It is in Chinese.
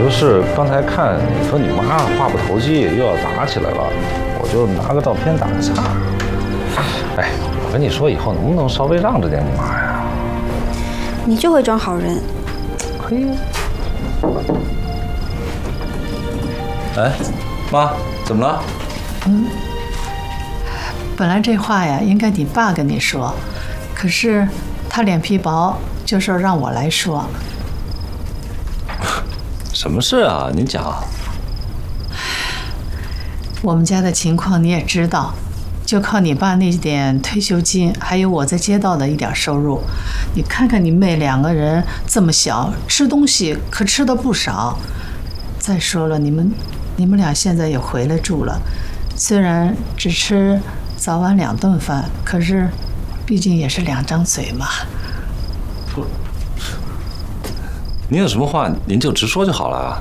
是刚才看你和你妈话不投机，又要打起来了，我就拿个照片打个岔。哎，我跟你说，以后能不能稍微让着点你妈呀？ 你就会装好人。 嘿。哎，妈，怎么了？ 本来这话呀，应该你爸跟你说，可是他脸皮薄，就说让我来说。 什么事啊？您讲。 我们家的情况你也知道，就靠你爸那点退休金，还有我在街道的一点收入。你看看你妹2个人这么小，吃东西可吃的不少。再说了，你们俩现在也回来住了，虽然只吃早晚2顿饭，可是毕竟也是2张嘴嘛。 您有什么话您就直说就好了啊。